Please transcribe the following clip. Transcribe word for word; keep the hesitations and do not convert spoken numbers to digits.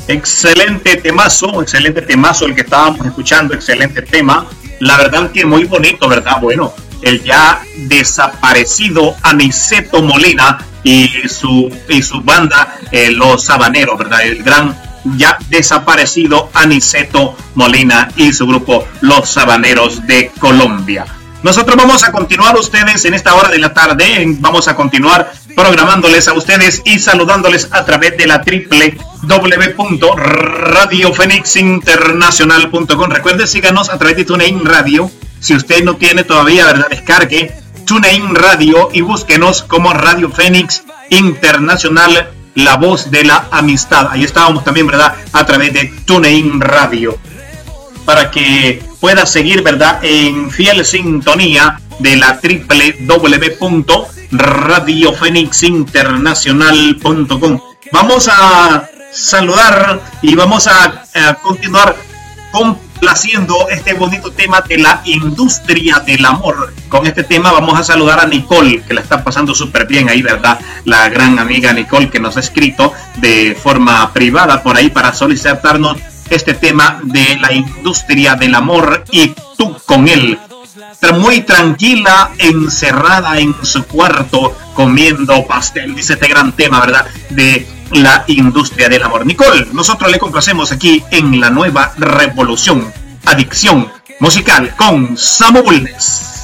Excelente temazo, excelente temazo el que estábamos escuchando, excelente tema. La verdad que muy bonito, ¿verdad? Bueno, el ya desaparecido Aniceto Molina y su, y su banda, eh, Los Habaneros, ¿verdad? El gran ya desaparecido Aniceto Molina y su grupo Los Habaneros de Colombia. Nosotros vamos a continuar ustedes en esta hora de la tarde, vamos a continuar programándoles a ustedes y saludándoles a través de la doble u doble u doble u punto radio fénix internacional punto com. Recuerden, síganos a través de TuneIn Radio. Si usted no tiene todavía, ¿verdad?, descargue TuneIn Radio y búsquenos como Radio Fénix Internacional, la voz de la amistad. Ahí estábamos también, ¿verdad?, a través de TuneIn Radio, para que pueda seguir, ¿verdad?, en fiel sintonía de la doble u doble u doble u punto radio fénix internacional punto com. Vamos a saludar y vamos a, a continuar complaciendo este bonito tema de la industria del amor. Con este tema vamos a saludar a Nicole, que la está pasando súper bien ahí, ¿verdad? La gran amiga Nicole, que nos ha escrito de forma privada por ahí para solicitarnos este tema de la industria del amor y tú con él. Muy tranquila, encerrada en su cuarto, comiendo pastel, dice este gran tema, ¿verdad?, de la industria del amor. Nicole, nosotros le complacemos aquí en la nueva revolución, adicción musical con Samo Bulnes.